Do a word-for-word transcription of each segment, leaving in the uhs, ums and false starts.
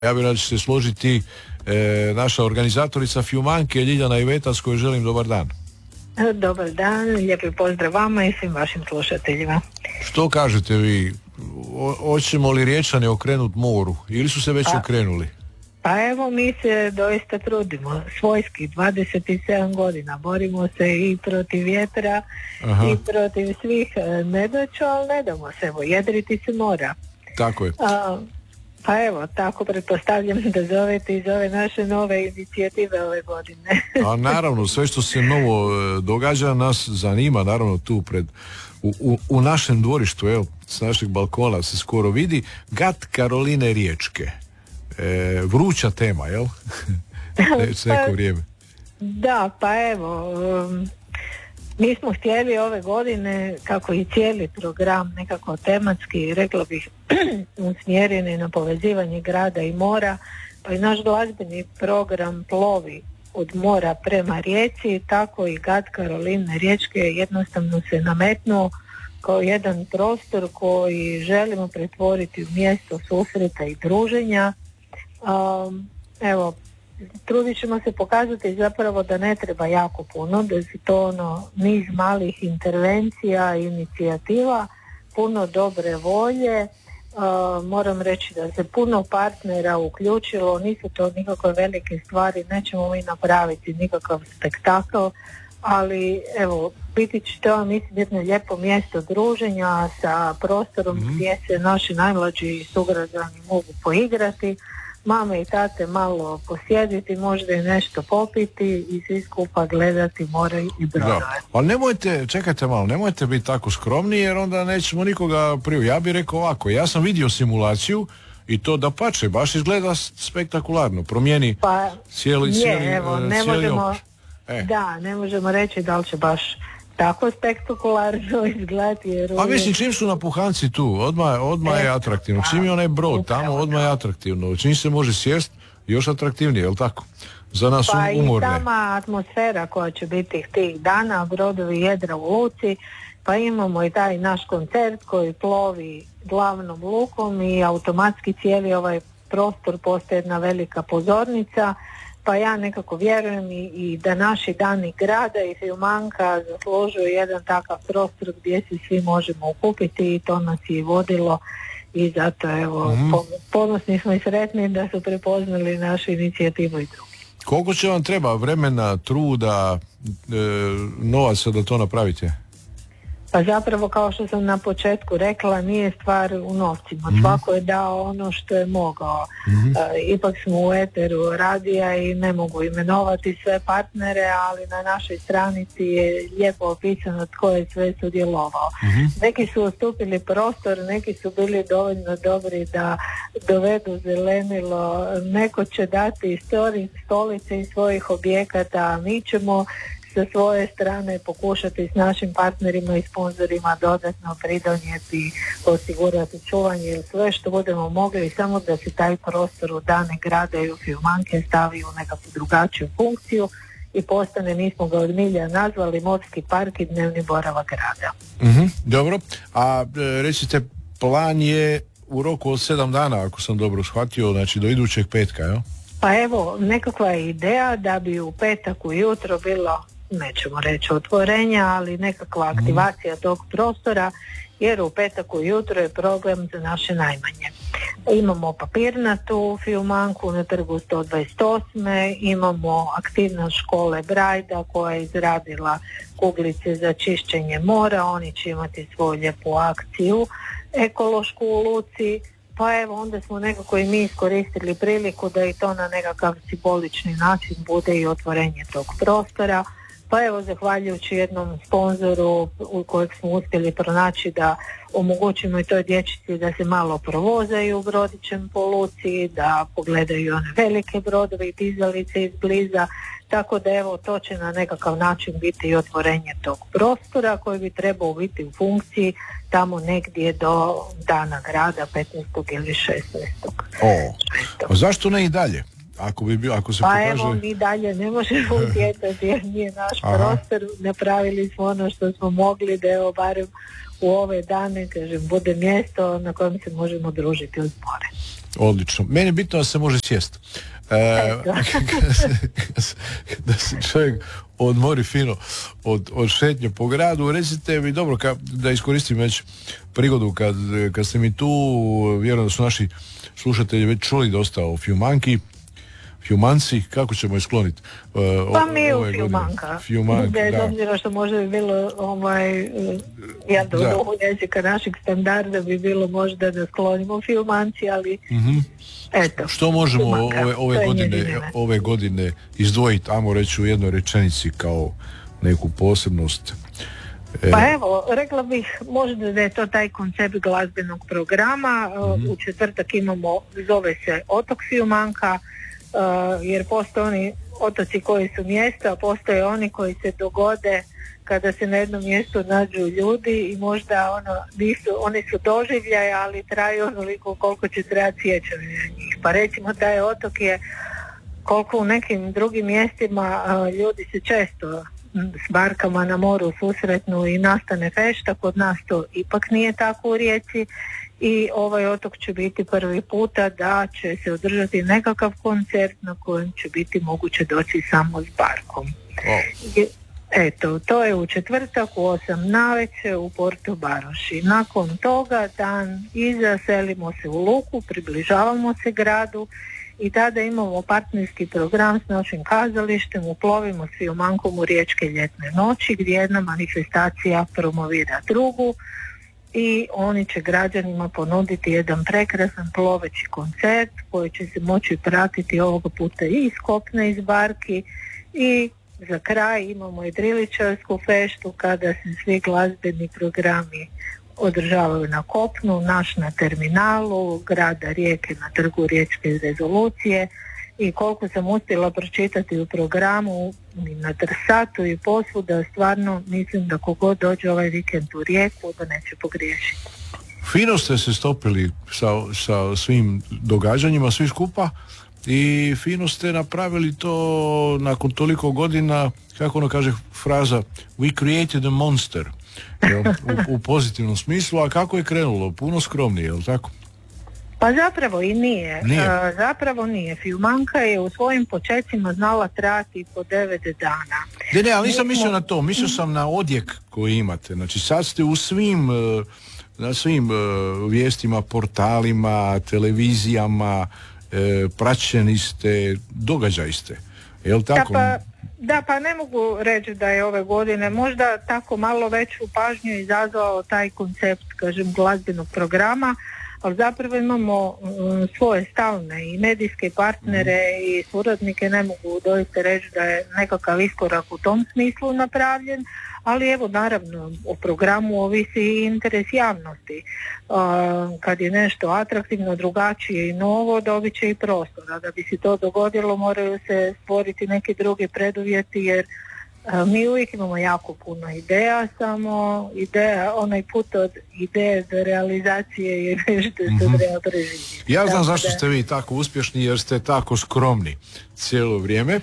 Ja bih da će se složiti e, naša organizatorica Fiumanke Ljiljana Ivetac, kojoj želim dobar dan. Dobar dan, lijepi pozdrav vama i svim vašim slušateljima. Što kažete vi, o, hoćemo li Riječani okrenut moru ili su se već pa, okrenuli? Pa evo, mi se doista trudimo, svojski, dvadeset sedam godina, borimo se i protiv vjetra. Aha. I protiv svih nedaća, ali ne damo se, evo, jedriti se mora. Tako je. A, pa evo, tako pretpostavljam da zovete iz ove naše nove inicijative ove godine. A naravno, sve što se novo događa nas zanima, naravno tu pred u, u, u našem dvorištu, evo, s našeg balkona se skoro vidi Gat Karoline Riječke. E, vruća tema, jel? Već neko pa, vrijeme. Da, pa evo, um, mi smo htjeli ove godine, kako i cijeli program, nekako tematski, rekla bih, usmjereni na povezivanje grada i mora, pa i naš glazbeni program plovi od mora prema rijeci, tako i Gat Karoline Riječke jednostavno se nametnuo kao jedan prostor koji želimo pretvoriti u mjesto susreta i druženja. Um, evo, trudit ćemo se pokazati zapravo da ne treba jako puno, da su to ono niz malih intervencija, inicijativa, puno dobre volje. Uh, moram reći da se puno partnera uključilo, nisu to nikakve velike stvari, nećemo mi napraviti nikakav spektakl, ali evo, biti će to, mislim, jedno lijepo mjesto druženja sa prostorom mm-hmm. gdje se naši najmlađi sugrađani mogu poigrati, mame i tate malo posjediti, možda i nešto popiti i svi skupa gledati more i brodove. Da. Ali nemojte, čekajte malo, nemojte biti tako skromni jer onda nećemo nikoga priju. Ja bih rekao ovako, ja sam vidio simulaciju i to da pače, baš izgleda spektakularno, promijeni pa, cijeli, cijeli, je, evo, ne cijeli možemo, e. Da, ne možemo reći da li će baš tako spektakularno izgledati. Jer a mislim, čim su napuhanci tu, odmah, odmah je atraktivno. Čim je onaj brod tamo, odmah je atraktivno. Čim se može sjest, još atraktivnije, je li tako? Za nas pa umorne. Pa i sama atmosfera koja će biti tih dana, brodovi jedra u luci, pa imamo i taj naš koncert koji plovi glavnom lukom i automatski cijeli ovaj prostor postaje jedna velika pozornica. Pa ja nekako vjerujem i, i da naši dani grada i Fiumanka zaslužuju jedan takav prostor gdje se svi možemo okupiti i to nas je vodilo i zato evo mm. ponosni smo i sretni da su prepoznali našu inicijativu i drugi. Koliko će vam treba vremena, truda, e, novaca da to napravite? Pa zapravo, kao što sam na početku rekla, nije stvar u novcima. Mm-hmm. Svako je dao ono što je mogao. Mm-hmm. E, ipak smo u eteru radija i ne mogu imenovati sve partnere, ali na našoj stranici je lijepo opisano tko je sve sudjelovao. Mm-hmm. Neki su ustupili prostor, neki su bili dovoljno dobri da dovedu zelenilo, neko će dati stolice iz svojih objekata, a mi ćemo sa svoje strane pokušati s našim partnerima i sponzorima dodatno pridonijeti, osigurati čuvanje ili sve što budemo mogli, samo da se taj prostor u dane grada i u Fiumanke stavi u nekakvu drugačiju funkciju i postane, mi smo ga od milja nazvali, morski park i dnevni boravak grada. Mm-hmm, dobro, a e, recite, plan je u roku od sedam dana, ako sam dobro shvatio, znači do idućeg petka, jel? Pa evo, nekakva je ideja da bi u petak ujutro bilo, nećemo reći otvorenja, ali nekakva aktivacija tog prostora, jer u petak ujutro je program za naše najmanje. Imamo papirnatu Fiumanku na trgu sto dvadeset osam. Imamo aktivnost škole Brajda koja je izradila kuglice za čišćenje mora, oni će imati svoju lijepu akciju ekološku u luci. Pa evo, onda smo nekako i mi iskoristili priliku da i to na nekakav simbolični način bude i otvorenje tog prostora. Pa evo, zahvaljujući jednom sponzoru u kojeg smo uspjeli pronaći da omogućimo i toj dječici da se malo provozaju brodićem po luci, da pogledaju one velike brodove i dizalice izbliza, tako da evo, to će na nekakav način biti i otvorenje tog prostora koji bi trebao biti u funkciji tamo negdje do dana grada petnaestog ili šesnaestog O, a zašto ne i dalje? Ako bi bio, ako se pa pokaže... evo, mi dalje ne možemo utjecati jer nije naš Aha. prostor, napravili smo ono što smo mogli da evo barem u ove dane, kažem, bude mjesto na kojem se možemo družiti uz more. Odlično. Meni je bitno da se može sjesti. E, da se čovjek odmori fino od, od šetnje po gradu. Recite mi, dobro, ka, da iskoristim već prigodu kad, kad ste mi tu, vjerujem da su naši slušatelji već čuli dosta o Fjumanki. Fjumanci, kako ćemo je skloniti? Uh, pa mi u Fjumanka. Fjumanka, bez da. obzira što možda bi bilo ovaj, ja do duhu jezika našeg standarda bi bilo možda da sklonimo Fjumanci, ali mm-hmm. eto. Što možemo Fjumanka, ove, ove, godine, ove godine izdvojiti, ajmo reći u jednoj rečenici kao neku posebnost? E. Pa evo, rekla bih možda da je to taj koncept glazbenog programa. Mm-hmm. U četvrtak imamo, zove se Otok Fjumanka, Uh, jer postoje oni otoci koji su mjesta, a postoje oni koji se dogode kada se na jednom mjestu nađu ljudi i možda ono, nisu, oni su doživljaj, ali traju onoliko koliko će trajati sjećanje na njih. Pa recimo taj otok je, koliko u nekim drugim mjestima uh, ljudi se često s barkama na moru susretnu i nastane fešta, kod nas to ipak nije tako u Rijeci. I ovaj otok će biti prvi puta da će se održati nekakav koncert na kojem će biti moguće doći samo s barkom. Oh. Eto, to je u četvrtak u osam navečer u Porto Baroši. Nakon toga dan iza selimo se u luku, približavamo se gradu i tada imamo partnerski program s našim kazalištem, uplovimo s Fjumankom u Riječke ljetne noći gdje jedna manifestacija promovira drugu. I oni će građanima ponuditi jedan prekrasan ploveći koncert koji će se moći pratiti ovoga puta i iz kopna iz barki i za kraj imamo i driličarsku feštu kada se svi glazbeni programi održavaju na kopnu, naš na terminalu, grada Rijeke na trgu Riječke rezolucije i koliko sam uspjela pročitati u programu i na Trsatu i posvuda, stvarno mislim da kogod dođe ovaj vikend u Rijeku da neće pogriješiti. Fino ste se stopili sa, sa svim događanjima, svi skupa i fino ste napravili to nakon toliko godina, kako ono kaže fraza, we created a monster, jel, u, u pozitivnom smislu, a kako je krenulo? Puno skromnije, jel tako? Pa zapravo i nije. nije. Uh, zapravo nije. Fjumanka je u svojim počecima znala trajati po devet dana. Ne, ne, ali nisam mislio na to. Mislio sam na odjek koji imate. Znači sad ste u svim, na svim vijestima, portalima, televizijama, praćeni ste, događaj ste. Jel tako? Da pa, da, pa ne mogu reći da je ove godine možda tako malo veću pažnju izazvao taj koncept, kažem, glazbenog programa, ali zapravo imamo um, svoje stalne i medijske partnere mm. i suradnike, ne mogu doista reći da je nekakav iskorak u tom smislu napravljen, ali evo naravno o programu ovisi i interes javnosti. Uh, kad je nešto atraktivno, drugačije i novo, dobit će i prostora. Da bi se to dogodilo moraju se stvoriti neki drugi preduvjeti jer mi uvijek imamo jako puno ideja, samo ideja, onaj put od ideje do realizacije je nešto što mm-hmm. treba preživjeti. Ja znam zašto ste vi tako uspješni, jer ste tako skromni cijelo vrijeme,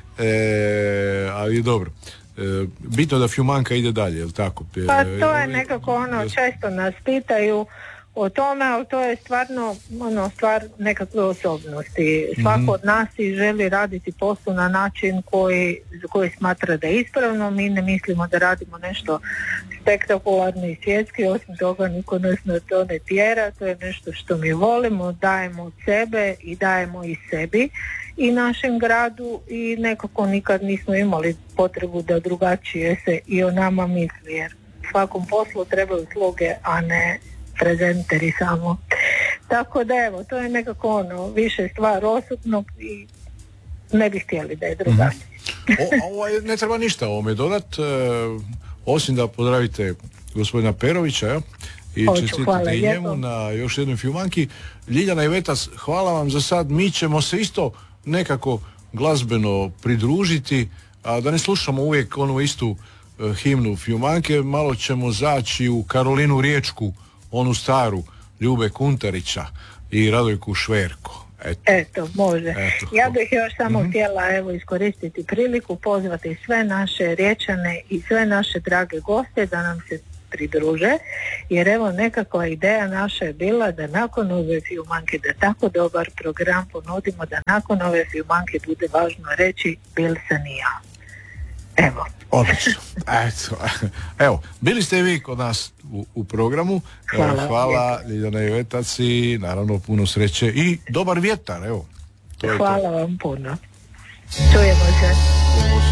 e, ali dobro. E, bitno da Fjumanka ide dalje, je li tako? E, pa to je nekako ono, često nas pitaju o tome, ali to je stvarno ono, stvar nekakve osobnosti. Svako mm-hmm. od nas i želi raditi posao na način koji, koji smatra da je ispravno. Mi ne mislimo da radimo nešto spektakularno i svjetski, osim toga niko nas na to ne tjera, to je nešto što mi volimo, dajemo od sebe i dajemo i sebi i našem gradu i nekako nikad nismo imali potrebu da drugačije se i o nama misli, jer svakom poslu trebaju sluge, a ne prezenteri samo. Tako da evo, to je nekako ono, više stvar osobnog i ne bih htjeli da je drugačije. Mm-hmm. O, ne treba ništa ovome dodat, e, osim da pozdravite gospodina Perovića, ja? I čestitite i njemu na još jednoj Fjumanki. Ljiljana i Vetas, hvala vam za sad, mi ćemo se isto nekako glazbeno pridružiti, a da ne slušamo uvijek onu istu uh, himnu Fjumanke, malo ćemo zaći u Karolinu Riječku, onu staru Ljube Kuntarića i Radojku Šverko. Eto, Eto može. Eto. Ja bih još samo mm-hmm. htjela evo iskoristiti priliku, pozvati sve naše Riječane i sve naše drage goste da nam se pridruže, jer evo nekakva ideja naša je bila da nakon ove Fiumanke, da tako dobar program ponudimo, da nakon ove Fiumanke bude važno reći bil sam i ja. Evo. Odlično. Eto, evo, bili ste i vi kod nas u, u programu. Hvala, Hvala Ljiljana Ivetac i naravno puno sreće i dobar vjetar, evo. To je Hvala to. vam puno. Čujemo se. Čujemo se.